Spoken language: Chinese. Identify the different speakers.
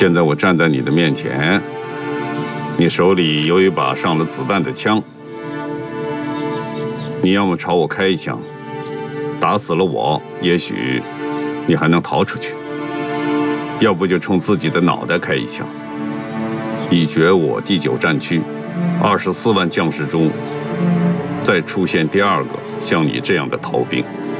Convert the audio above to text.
Speaker 1: 现在我站在你的面前，你手里有一把上了子弹的枪，你要么朝我开一枪，打死了我，也许你还能逃出去；要不就冲自己的脑袋开一枪，以绝我第9战区24万将士中再出现第2个像你这样的逃兵。